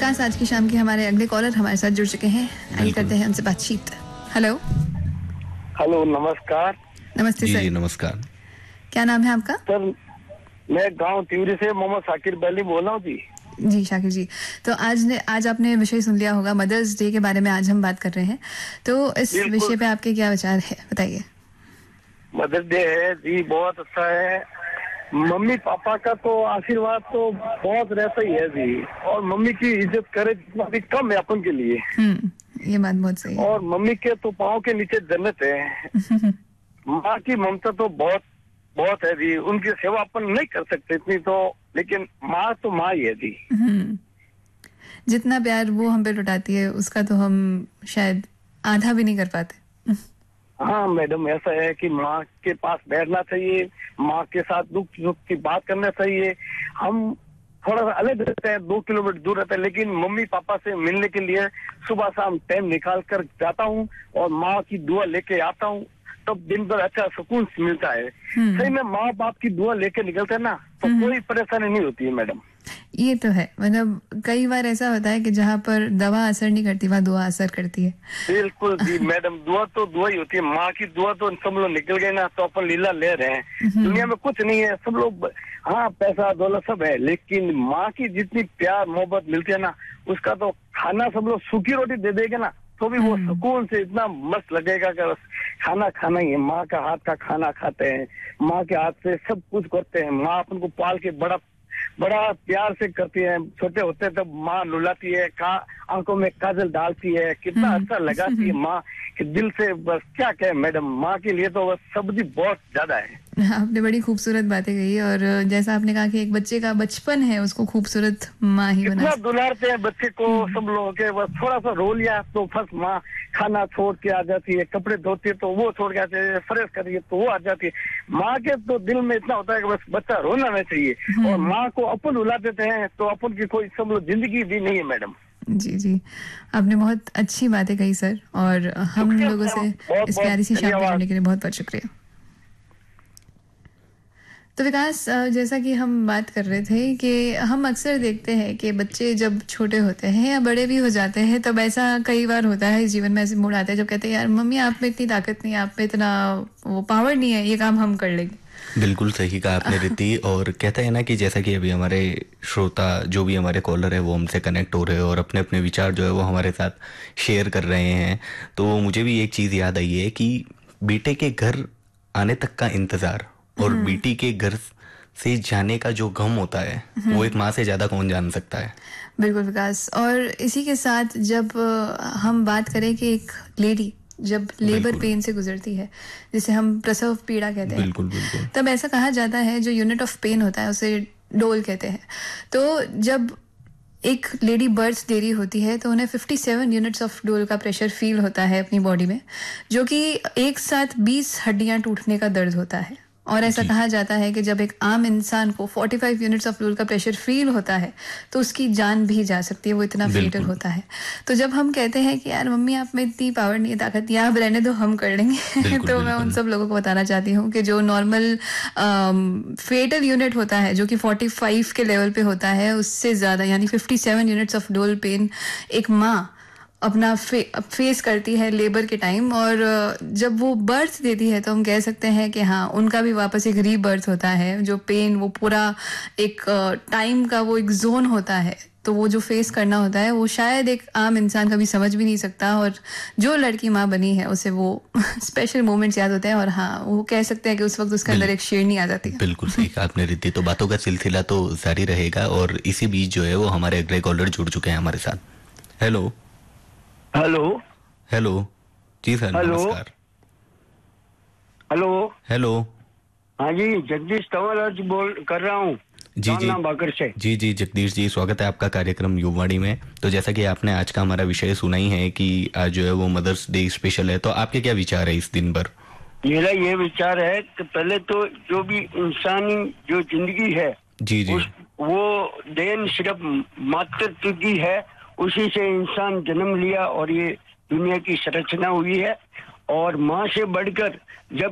विकास आज की शाम के हमारे अगले कॉलर हमारे साथ जुड़ चुके हैं, आइए करते हैं उनसे बातचीत। हेलो हेलो, नमस्कार। नमस्ते सर। जी नमस्कार। क्या नाम है आपका? सर, मैं गांव तिवरी से मोहम्मद शाकिर बैली बोल रहा हूँ जी। जी शाकिर जी, तो आज आपने विषय सुन लिया होगा, मदर्स डे के बारे में आज हम बात कर रहे हैं, तो इस विषय पे आपके क्या विचार है, बताइए। मदर्स डे है जी, बहुत अच्छा है। मम्मी पापा का तो आशीर्वाद तो बहुत रहता ही है जी, और मम्मी की इज्जत करे जितना भी कम है अपन के लिए। ये बात बहुत सही है। और मम्मी के तो पाँव के नीचे जन्नत है। माँ की ममता तो बहुत बहुत है जी, उनकी सेवा अपन नहीं कर सकते इतनी तो, लेकिन माँ तो माँ ही है जी। जितना प्यार वो हम पे लुटाती है उसका तो हम शायद आधा भी नहीं कर पाते। हाँ मैडम, ऐसा है कि माँ के पास बैठना चाहिए, माँ के साथ दुख सुख की बात करना चाहिए। हम थोड़ा सा अलग रहते हैं, 2 किलोमीटर दूर रहते हैं, लेकिन मम्मी पापा से मिलने के लिए सुबह शाम टाइम निकाल कर जाता हूँ और माँ की दुआ लेके आता हूँ, तब दिन भर अच्छा सुकून मिलता है। सही में माँ बाप की दुआ लेके निकलते हैं ना, तो कोई परेशानी नहीं होती है मैडम। ये तो है, मतलब कई बार ऐसा होता है कि जहाँ पर दवा असर नहीं करती वहाँ दुआ असर करती है। बिल्कुल जी मैडम, दुआ तो दुआ ही होती है। माँ की दुआ तो सब लोग निकल गए ना, तो अपन लीला ले रहे हैं। दुनिया में कुछ नहीं है, सब लोग हाँ पैसा दौलत सब है, लेकिन माँ की जितनी प्यार मोहब्बत मिलती है ना, उसका तो खाना सब लोग सूखी रोटी दे देंगे ना, तो भी वो सुकून से इतना मस्त लगेगा कि बस खाना खाना ही है। माँ का हाथ का खाना खाते हैं, माँ के हाथ से सब कुछ करते हैं। माँ अपन को पाल के बड़ा बड़ा प्यार से करती है। छोटे होते तब माँ लुलाती है, आंखों में काजल डालती है, कितना अच्छा लगाती है माँ के दिल से। बस क्या कहे मैडम, माँ के लिए तो बस सब्जी बहुत ज्यादा है। आपने बड़ी खूबसूरत बातें कही, और जैसा आपने कहा कि एक बच्चे का बचपन है उसको खूबसूरत माँ ही बना। कितना दुलारते हैं बच्चे को सब लोग के, बस थोड़ा सा रो लिया तो फर्स्ट माँ खाना छोड़ के आ जाती है, कपड़े धोती है तो वो छोड़ के आते हैं, फ्रेश करिए तो वो आ जाती है। माँ के तो दिल में इतना होता है कि बस बच्चा रोना नहीं चाहिए, और माँ को अपन रुला देते हैं तो अपन की कोई सब लोग जिंदगी भी नहीं है मैडम। जी जी, आपने बहुत अच्छी बातें कही सर, और हम लोगों से इस प्यारी सी शाम जुड़ने के लिए बहुत बहुत शुक्रिया। तो विकास, जैसा कि हम बात कर रहे थे कि हम अक्सर देखते हैं कि बच्चे जब छोटे होते हैं या बड़े भी हो जाते हैं, तब ऐसा कई बार होता है जीवन में, ऐसे मूड आते हैं जब कहते हैं यार मम्मी आप में इतनी ताकत नहीं है, आप में इतना वो पावर नहीं है, ये काम हम कर लेंगे। बिल्कुल सही कहा आपने रिति, और कहते हैं ना कि जैसा कि अभी हमारे श्रोता जो भी हमारे कॉलर है वो हमसे कनेक्ट हो रहे हैं और अपने अपने विचार जो है वो हमारे साथ शेयर कर रहे हैं, तो मुझे भी एक चीज़ याद आई है कि बेटे के घर आने तक का इंतज़ार और बेटी के घर से जाने का जो गम होता है वो एक माँ से ज्यादा कौन जान सकता है। बिल्कुल विकास, और इसी के साथ जब हम बात करें कि एक लेडी जब लेबर पेन से गुजरती है, जिसे हम प्रसव पीड़ा कहते हैं, बिल्कुल बिल्कुल, तब ऐसा कहा जाता है जो यूनिट ऑफ पेन होता है उसे डोल कहते हैं। तो जब एक लेडी बर्थ दे रही होती है तो उन्हें 57 यूनिट्स ऑफ डोल का प्रेशर फील होता है अपनी बॉडी में, जो कि एक साथ 20 हड्डियां टूटने का दर्द होता है। और ऐसा कहा जाता है कि जब एक आम इंसान को 45 यूनिट्स ऑफ डोल का प्रेशर फील होता है तो उसकी जान भी जा सकती है, वो इतना फेटल होता है। तो जब हम कहते हैं कि यार मम्मी आप में इतनी पावर नहीं है, ताकत नहीं, आप रहने दो हम कर लेंगे तो मैं उन सब लोगों को बताना चाहती हूँ कि जो नॉर्मल फेटल यूनिट होता है जो कि 45 के लेवल पे होता है, उससे ज़्यादा यानी 57 यूनिट्स ऑफ डोल पेन एक माँ अपना फेस करती है लेबर के टाइम। और जब वो बर्थ देती है तो हम कह सकते हैं कि हाँ उनका भी वापस एक रीबर्थ होता है। जो पेन वो पूरा एक टाइम का वो एक जोन होता है, तो वो जो फेस करना होता है वो शायद एक आम इंसान कभी समझ भी नहीं सकता, और जो लड़की माँ बनी है उसे वो स्पेशल मोमेंट्स याद होते हैं, और हाँ वो कह सकते हैं कि उस वक्त उसके अंदर एक शेरनी आ जाती है। बिल्कुल सही कहा आपने रिद्धि, तो बातों का सिलसिला तो जारी रहेगा, और इसी बीच जो है वो हमारे अगले कॉलर जुड़ चुके हैं हमारे साथ। हेलो हेलो हेलो जी सर, नमस्कार। हेलो हेलो, हाँ जी, जगदीश तंवर बोल कर रहा हूँ जी जी बाकर से। जी जी जगदीश जी, स्वागत है आपका कार्यक्रम युववाणी में। तो जैसा कि आपने आज का हमारा विषय सुना ही है कि आज जो है वो मदर्स डे स्पेशल है, तो आपके क्या विचार है इस दिन पर? मेरा ये विचार है कि पहले तो जो भी इंसानी जो जिंदगी है जी जी, वो देन सिर्फ मातृत्व की है, उसी से इंसान जन्म लिया और ये दुनिया की संरचना हुई है। और माँ से बढ़कर जब